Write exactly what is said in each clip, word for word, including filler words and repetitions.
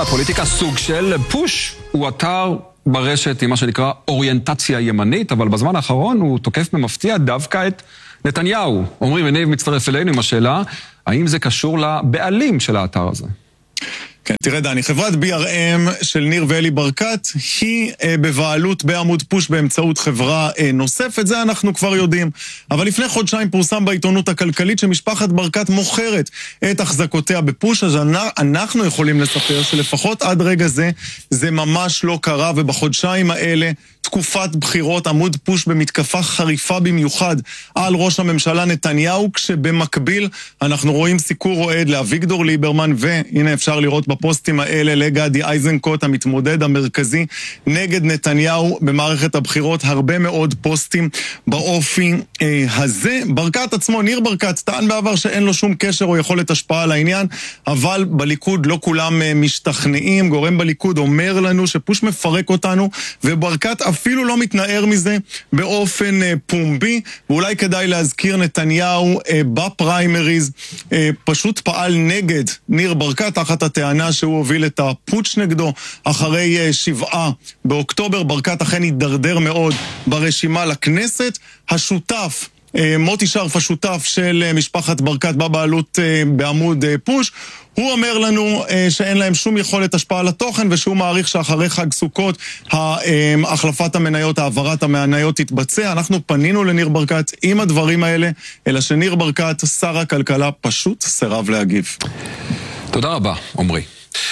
לפוליטיקה, סוג של פוש. הוא אתר ברשת עם מה שנקרא אוריינטציה ימנית, אבל בזמן האחרון הוא תוקף במפתיע דווקא את נתניהו. עמרי מניב מצטרף אלינו עם השאלה, האם זה קשור לבעלים של האתר הזה? כן, תראה דני, חברת בי אר אם של ניר ואלי ברקת היא אה, בבעלות בעמוד פוש באמצעות חברה אה, נוספת, זה אנחנו כבר יודעים. אבל לפני חודשיים פורסם בעיתונות הכלכלית שמשפחת ברקת מוכרת את החזקותיה בפוש, אז אנחנו יכולים לספר שלפחות עד רגע זה, זה ממש לא קרה, ובחודשיים האלה תקופת בחירות, עמוד פוש במתקפה חריפה במיוחד על ראש הממשלה נתניהו, כשבמקביל אנחנו רואים סיקור רועד לאביגדור ליברמן, והנה אפשר לראות בפוסטים האלה לגדי איזנקוט, המתמודד המרכזי נגד נתניהו במערכת הבחירות, הרבה מאוד פוסטים באופי אה, הזה. ברקת עצמו, ניר ברקת, טען בעבר שאין לו שום קשר או יכולת השפעה על העניין, אבל בליכוד לא כולם אה, משתכנעים. גורם בליכוד אומר לנו שפוש מפרק אותנו, וברקת אפילו לא מתנער מזה באופן אה, פומבי, ואולי כדאי להזכיר, נתניהו אה, בפריימריז אה, פשוט פעל נגד ניר ברקת, תחת הטענה שהוא הוביל את הפוטש נגדו. אחרי אה, שבעה באוקטובר, ברקת אכן הידרדר מאוד ברשימה לכנסת. השותף, אה, מוטי שרף, השותף של אה, משפחת ברקת בבעלות אה, בעמוד אה, פוש, הוא אומר לנו אה, שאין להם שום יכולת השפעה על התוכן, ושהוא מעריך שאחרי חג סוכות החלפת המניות, העברת המניות תתבצע. אנחנו פנינו לניר ברקת עם הדברים האלה, אלא שניר ברקת, שר הכלכלה, פשוט סירב להגיב. תודה רבה, עמרי.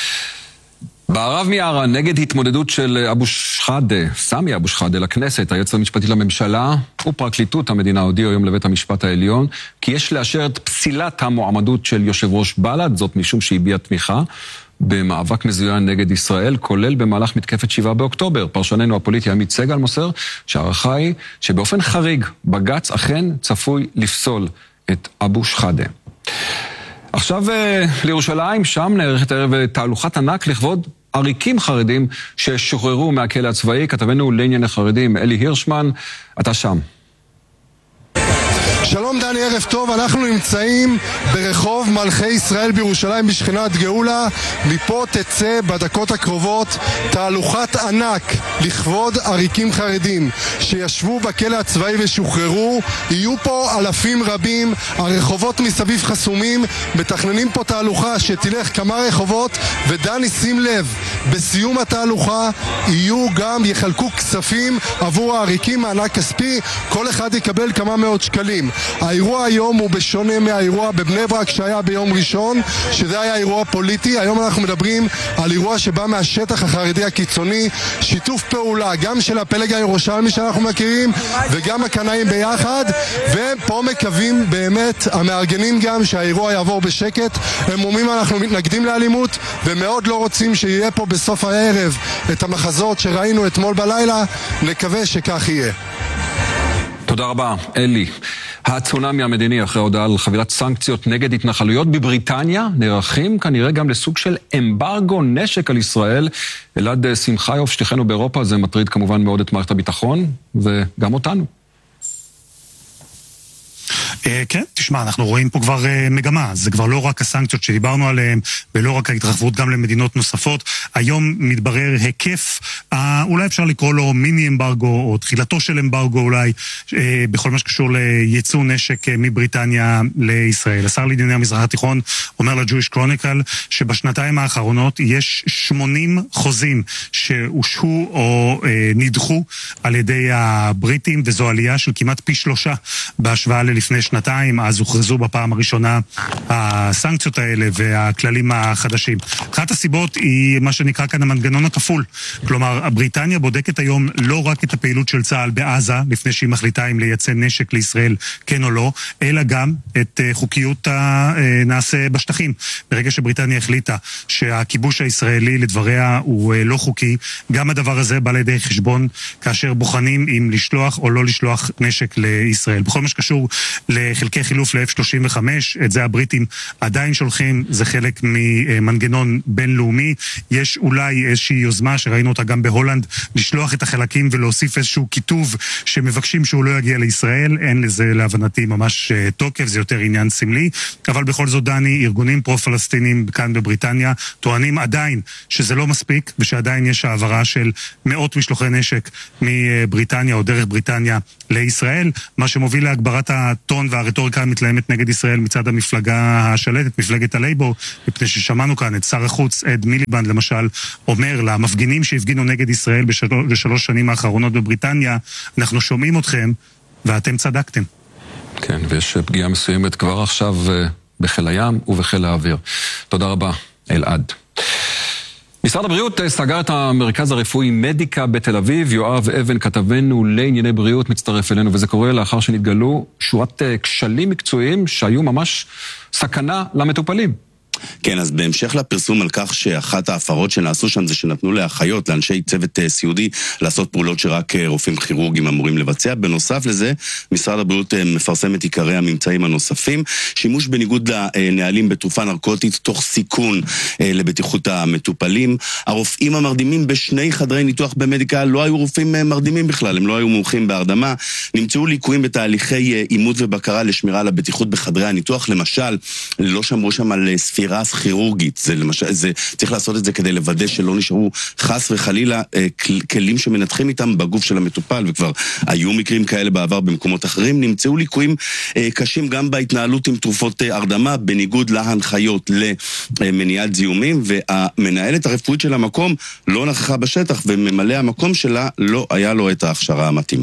בערב מיארה, נגד התמודדות של אבו שחאדה, סמי אבו שחאדה לכנסת, היועץ המשפטי לממשלה ופרקליטות המדינה הודיעו היום לבית המשפט העליון כי יש לאשר את פסילת המועמדות של יושב ראש בל"ד, זאת משום שהביע תמיכה במאבק מזוין נגד ישראל, כולל במהלך מתקפת שבעה באוקטובר. פרשננו הפוליטי עמית סגל מוסר שהערכה היא שבאופן חריג בג"ץ אכן צפוי לפסול את אבו שחאדה. עכשיו לירושלים, שם נערכת הערב תהלוכת ענק לכבוד עריקים חרדים ששוחררו מהכלא הצבאי. כתבנו לענייני חרדים אלי הירשמן, אתה שם. שלום דני, ערב טוב. אנחנו נמצאים ברחוב מלכי ישראל בירושלים בשכונת גאולה. מפה תצא בדקות הקרובות תהלוכת ענק לכבוד עריקים חרדים שישבו בכלא הצבאי ושוחררו. יהיו פה אלפים רבים, הרחובות מסביב חסומים, מתכננים פה תהלוכה שתלך כמה רחובות. ודני, שים לב, בסיום התהלוכה יהיו גם, יחלקו כספים עבור העריקים, מענק כספי, כל אחד יקבל כמה מאות שקלים. האירוע היום הוא בשונה מהאירוע בבני ברק שהיה ביום ראשון, שזה היה אירוע פוליטי. היום אנחנו מדברים על אירוע שבא מהשטח החרדי הקיצוני, שיתוף פעולה גם של הפלג הירושלמי שאנחנו מכירים וגם הקנאים ביחד, ופה מקווים באמת המארגנים גם שהאירוע יעבור בשקט. הם אומרים אנחנו מתנגדים לאלימות ומאוד לא רוצים שיהיה פה בסוף הערב את המחזות שראינו אתמול בלילה. נקווה שכך יהיה. תודה רבה, אלי. הצונאמי המדיני אחרי הודעה על חבילת סנקציות נגד התנחלויות בבריטניה נערכים כנראה גם לסוג של אמברגו נשק על ישראל. אלעד שמחיוף, שליחנו באירופה, זה מטריד כמובן מאוד את מערכת הביטחון וגם אותנו. כן, תשמע, אנחנו רואים פה כבר מגמה, זה כבר לא רק הסנקציות שדיברנו עליהן, ולא רק ההתרחבות גם למדינות נוספות. היום מתברר היקף, אולי אפשר לקרוא לו מיני אמברגו, או תחילתו של אמברגו אולי, בכל מה שקשור לייצוא נשק מבריטניה לישראל. השר לענייני המזרח התיכון אומר לג'ויש קרוניקל, שבשנתיים האחרונות יש שמונים חוזים שהושהו או נדחו על ידי הבריטים, וזו עלייה של כמעט פי שלושה בהשוואה ללפני שנתיים. אז הוכרזו בפעם הראשונה הסנקציות האלה והכללים החדשים. אחת הסיבות היא מה שנקרא כאן המנגנון הכפול. כלומר, הבריטניה בודקת היום לא רק את הפעילות של צה"ל בעזה, לפני שהיא מחליטה אם לייצא נשק לישראל כן או לא, אלא גם את חוקיות הנעשה בשטחים. ברגע שבריטניה החליטה שהכיבוש הישראלי לדבריה הוא לא חוקי, גם הדבר הזה בא לידי חשבון כאשר בוחנים אם לשלוח או לא לשלוח נשק לישראל. בכל מה שקשור לחלקי חילוף חילוף ל-אף שלושים וחמש, את זה הבריטים עדיין שולחים, זה חלק ממנגנון בינלאומי. יש אולי איזושהי יוזמה שראינו אותה גם בהולנד, לשלוח את החלקים ולהוסיף איזשהו כיתוב שמבקשים שהוא לא יגיע לישראל. אין לזה להבנתי ממש תוקף, זה יותר עניין סמלי, אבל בכל זאת דני, ארגונים פרו-פלסטינים כאן בבריטניה טוענים עדיין שזה לא מספיק, ושעדיין יש העברה של מאות משלוחי נשק מבריטניה או דרך בריטניה לישראל, מה שמוביל להגברת הטון והרטוריקה המתלהמת נגד ישראל מצד המפלגה השלטת, מפלגת הלייבור, מפני ששמענו כאן את שר החוץ אד מיליבנד למשל אומר למפגינים שהפגינו נגד ישראל בשלוש, בשלוש שנים האחרונות בבריטניה, אנחנו שומעים אתכם ואתם צדקתם. כן, ויש פגיעה מסוימת כבר עכשיו בחיל הים ובחיל האוויר. תודה רבה, אלעד. משרד הבריאות סגר את המרכז הרפואי מדיקה בתל אביב. יואב אבן, כתבנו לענייני בריאות, מצטרף אלינו, וזה קורה לאחר שנתגלו שורת כשלים מקצועיים שהיו ממש סכנה למטופלים. כן, אז בהמשך לפרסום על כך שאחת ההפרות שנעשו שם זה שנתנו לאחיות, לאנשי צוות סיעודי, לעשות פעולות שרק רופאים כירורגים אמורים לבצע. בנוסף לזה, משרד הבריאות מפרסם את עיקרי הממצאים הנוספים. שימוש בניגוד לנהלים בתרופה נרקוטית, תוך סיכון לבטיחות המטופלים. הרופאים המרדימים בשני חדרי ניתוח במדיקה לא היו רופאים מרדימים בכלל, הם לא היו מומחים בהרדמה. נמצאו ליקויים בתהליכי אימות ובקרה לשמירה על הבטיחות בחדרי הניתוח. למשל, לא שמרו שם על ספירה כירורגית, זה למשל, זה, צריך לעשות את זה כדי לוודא שלא נשארו חס וחלילה אה, כלים שמנתחים איתם בגוף של המטופל, וכבר היו מקרים כאלה בעבר במקומות אחרים. נמצאו ליקויים אה, קשים גם בהתנהלות עם תרופות אה, הרדמה, בניגוד להנחיות למניעת זיהומים, והמנהלת הרפואית של המקום לא נכחה בשטח, וממלא המקום שלה לא היה לו את ההכשרה המתאימה.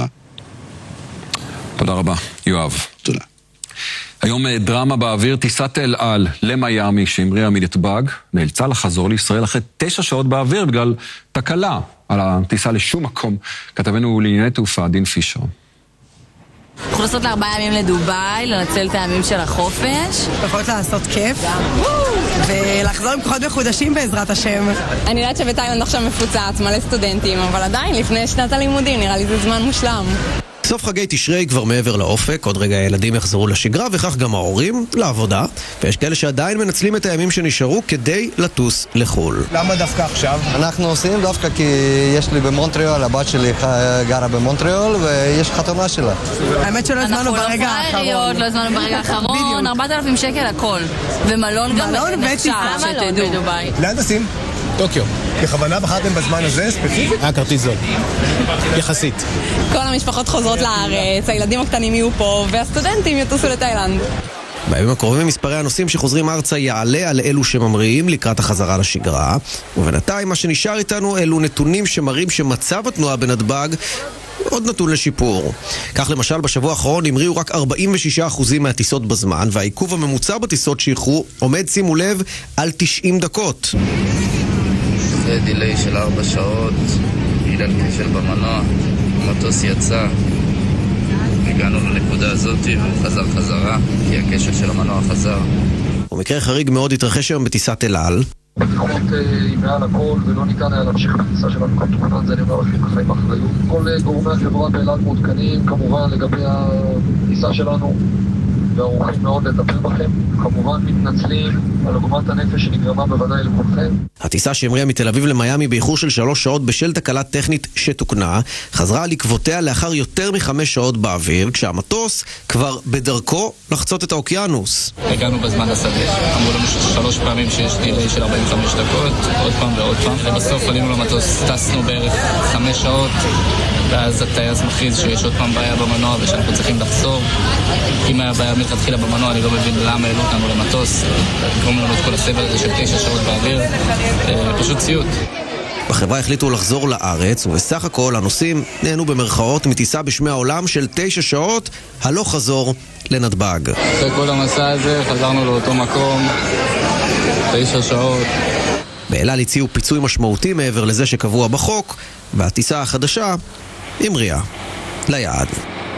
תודה רבה, יואב. תודה. היום דרמה באוויר, טיסת אל על למיימי שהמריאה מנתב"ג, נאלצה לחזור לישראל אחרי תשע שעות באוויר בגלל תקלה על הטיסה לשום מקום. כתבנו לענייני תעופה, דין פישר. אנחנו נוסעות לארבעה ימים לדוביי, לנצל את הימים של החופש. יכולות לעשות כיף, ולחזור עם כוחות מחודשים בעזרת השם. אני יודעת שבתאילנד עכשיו מפוצץ, מלא סטודנטים, אבל עדיין לפני שנת הלימודים, נראה לי זה זמן מושלם. סוף חגי תשרי כבר מעבר לאופק, עוד רגע הילדים יחזרו לשגרה וכך גם ההורים לעבודה, ויש כאלה שעדיין מנצלים את הימים שנשארו כדי לטוס לחול. למה דווקא עכשיו? אנחנו עושים דווקא כי יש לי במונטריאול, הבת שלי גרה במונטריאול ויש חתונה שלה. האמת שלא הזמנו ברגע האחרון. לא הזמנו ברגע האחרון, ארבעת אלפים שקל הכל. ומלון גם נחשב שתדעו. לאן טסים? טוקיו. בכוונה בחרתם בזמן הזה ספציפית? היה כרטיס זול. יחסית. כל המשפחות חוזרות לארץ, הילדים הקטנים יהיו פה, והסטודנטים יטוסו לתאילנד. בימים הקרובים מספרי הנוסעים שחוזרים ארצה יעלה על אלו שממריאים לקראת החזרה לשגרה, ובינתיים מה שנשאר איתנו אלו נתונים שמראים שמצב התנועה בנתב"ג עוד נתון לשיפור. כך למשל בשבוע האחרון המריאו רק ארבעים ושישה אחוז מהטיסות בזמן, והעיכוב הממוצע בטיסות שאיחרו עומד, שימו לב, על תשעים דקות. זה דיליי של ארבע שעות, בגלל כשל במנוע, המטוס יצא, הגענו לנקודה הזאת והוא חזר חזרה, כי הכשל של המנוע חזר. ומקרה חריג מאוד התרחש היום בטיסת אל על. בטיחות היא מעל הכל ולא ניתן היה להמשיך בטיסה שלנו כמובן, זה אני אומר לכם בחיים אחריות. כל גורמי החברה באל על מעודכנים כמובן לגבי הטיסה שלנו, וערוכים מאוד לטפל בכם. כמובן מתנצלים על עוגמת הנפש שנגרמה בוודאי לכולכם. הטיסה שהמריאה מתל אביב למיימי באיחור של שלוש שעות בשל תקלה טכנית שתוקנה, חזרה על עקבותיה לאחר יותר מחמש שעות באוויר, כשהמטוס כבר בדרכו לחצות את האוקיינוס. הגענו בזמן השדה, אמרו לנו שלוש פעמים שיש דיליי של ארבעים וחמש דקות, עוד פעם ועוד פעם, ובסוף עלינו למטוס, טסנו בערך חמש שעות, ואז הטייס מכריז שיש עוד פעם בעיה במנוע ושאנחנו צריכים לחזור. אם היה בעיה מלכתחילה במנוע, אני לא מבין למה העלו אותנו למטוס, קוראים לנו את כל הסבל הזה של תשע שעות באוויר, פשוט ציוט. בחברה החליטו לחזור לארץ, ובסך הכל הנוסעים נהנו במרכאות מטיסה בשמי העולם של תשע שעות, הלוך חזור לנתב"ג. אחרי כל המסע הזה חזרנו לאותו מקום, תשע שעות. באל על הציעו פיצוי משמעותי מעבר לזה שקבוע בחוק, והטיסה החדשה המריאה ליעד.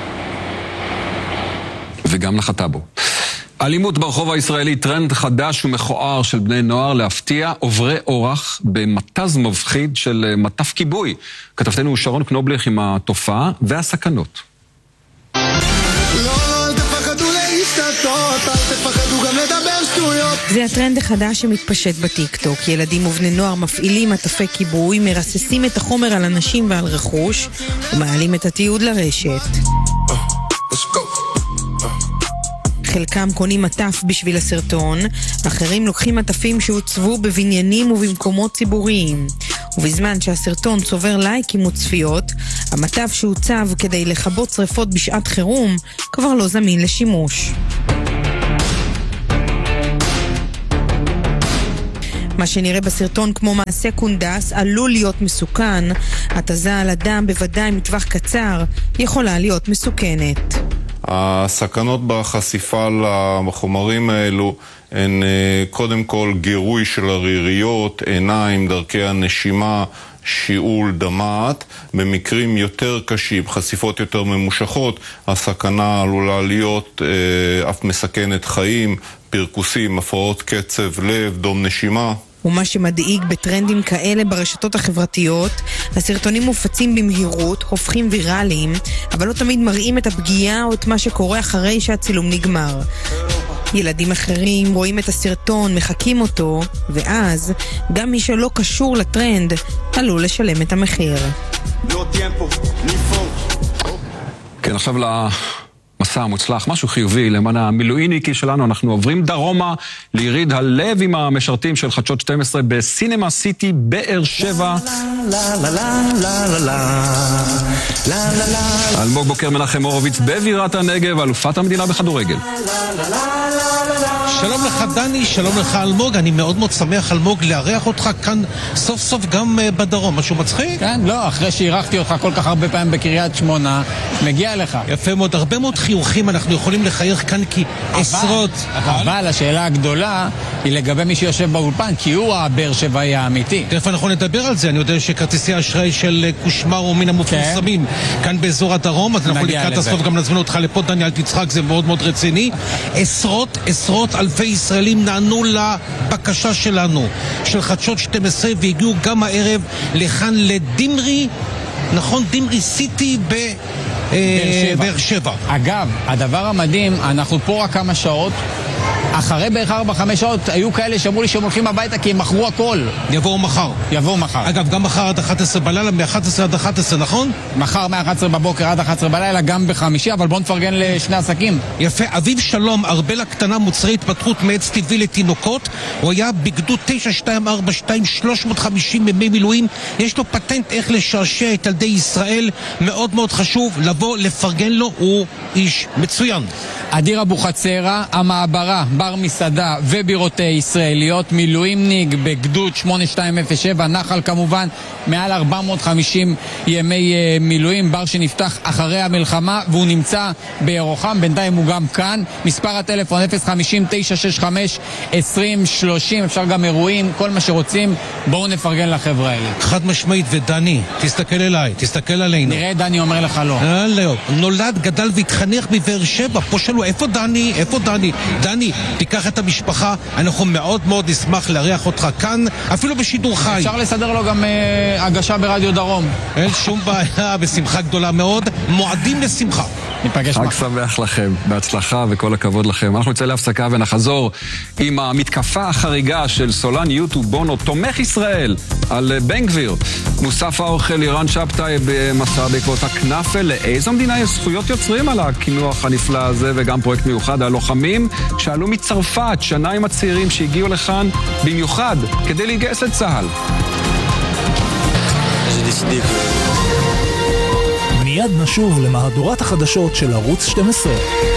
וגם נחתה בו. אלימות ברחוב הישראלי, טרנד חדש ומכוער של בני נוער להפתיע עוברי אורח במטז מבחיד של מטף כיבוי. כתבתנו שרון קנובליך עם התופעה והסכנות. לא תפחדו להשתתף לטעות, אל תפחדו גם לדבר שטויות. זה הטרנד החדש שמתפשט בטיקטוק. ילדים ובני נוער מפעילים מטפי כיבוי, מרססים את החומר על אנשים ועל רכוש ומעלים את התיעוד לרשת. חלקם קונים מטף בשביל הסרטון, אחרים לוקחים מטפים שהוצבו בבניינים ובמקומות ציבוריים. ובזמן שהסרטון צובר לייקים וצפיות, המטף שהוצב כדי לכבות שריפות בשעת חירום כבר לא זמין לשימוש. מה שנראה בסרטון כמו מעשה קונדס עלול להיות מסוכן. התזה על אדם בוודאי מטווח קצר יכולה להיות מסוכנת. הסכנות בחשיפה לחומרים האלו הן קודם כל גירוי של הריריות, עיניים, דרכי הנשימה, שיעול, דמעת. במקרים יותר קשים, חשיפות יותר ממושכות, הסכנה עלולה להיות אה, אף מסכנת חיים, פרקוסים, הפרעות קצב לב, דום נשימה. ומה שמדאיג בטרנדים כאלה ברשתות החברתיות, הסרטונים מופצים במהירות, הופכים ויראליים, אבל לא תמיד מראים את הפגיעה או את מה שקורה אחרי שהצילום נגמר. ילדים אחרים רואים את הסרטון, מחקים אותו, ואז גם מי שלא קשור לטרנד עלול לשלם את המחיר. כן, עכשיו למסע המוצלח, משהו חיובי למען המילואיניקי שלנו. אנחנו עוברים דרומה ליריד הלב עם המשרתים של חדשות שתים עשרה בסינמה סיטי באר שבע. אלמוג בוקר מנחם הורוביץ בבירת הנגב, אלופת המדינה בכדורגל. שלום לך דני, שלום לך אלמוג, אני מאוד מאוד שמח אלמוג לארח אותך כאן סוף סוף גם בדרום. משהו מצחיק? כן, לא, אחרי שהירחתי אותך כל כך הרבה פעמים בקריית שמונה, מגיע לך. יפה מאוד, הרבה מאוד חיוכים אנחנו יכולים לחייך כאן כי עשרות. אבל השאלה הגדולה היא לגבי מי שיושב באולפן, כי הוא הבאר שבעי האמיתי. תכף אנחנו נדבר על זה, אני יודע שכרטיסי אשראי של קושמר הוא מן המפורסמים כאן באזור הדרום, אז אנחנו לקראת הסוף גם נזמין אותך לפה דני, אל תצחק, זה מאוד מאוד רציני. עשרות, עשרות אלפי ישראלים נענו לבקשה שלנו של חדשות שתים עשרה והגיעו גם הערב לכאן לדימרי, נכון? דימרי סיטי ב... באר שבע. אגב, הדבר המדהים, אנחנו פה רק כמה שעות, אחרי בערך ארבע חמש שעות היו כאלה שאמרו לי שהם הולכים הביתה כי הם מכרו הכל. יבואו מחר. יבואו מחר. אגב, גם מחר עד אחת עשרה בלילה, מ-אחת עשרה עד אחת עשרה, נכון? מחר מ-אחת עשרה בבוקר עד אחת עשרה בלילה, גם בחמישי, אבל בואו נפרגן לשני עסקים. יפה, אביב שלום, ארבל הקטנה, מוצרי התפתחות מעץ טבעי לתינוקות. הוא היה בגדוד תשע שתיים ארבע שתיים, שלוש מאות וחמישים ימי מילואים. יש לו פטנט איך לשעשע את ילדי ישראל, מאוד מאוד חשוב לבוא לפרגן לו, הוא איש מצוין. אדיר אבוחצירא, המעברה, בר מסעדה ובירות ישראליות, מילואימניק בגדוד שמונה שתיים אפס שבע, נחל כמובן, מעל ארבע מאות וחמישים ימי מילואים, בר שנפתח אחרי המלחמה והוא נמצא בירוחם, בינתיים הוא גם כאן. מספר הטלפון אפס חמישים תשע שש חמש עשרים שלושים, אפשר גם אירועים, כל מה שרוצים, בואו נפרגן לחברה האלה. חד משמעית, ודני, תסתכל אליי, תסתכל עלינו. נראה, דני אומר לך לא. לא, נולד, גדל והתחנך בבאר שבע, פה שלו, איפה דני? איפה דני? דני, תיקח את המשפחה, אנחנו מאוד מאוד נשמח להריח אותך כאן, אפילו בשידור חי. אפשר לסדר לו גם אה, הגשה ברדיו דרום. אין שום בעיה, בשמחה גדולה מאוד, מועדים לשמחה. ניפגש חג שמח לכם, בהצלחה וכל הכבוד לכם. אנחנו נצא להפסקה ונחזור עם המתקפה החריגה של סולן יוטיוב בונו, תומך ישראל, על בן גביר. מוסף האוכל אירן שבתאי במסע בעקבות הכנאפה. לאיזו מדינה יש זכויות יוצרים על הכינוח הנפלא הזה, וגם פרויקט מיוחד, הלוחמים שעלו מצרפת, שנה עם הצעירים שהגיעו לכאן במיוחד כדי להיגייס לצה"ל. מיד נשוב למהדורת החדשות של ערוץ שתים עשרה.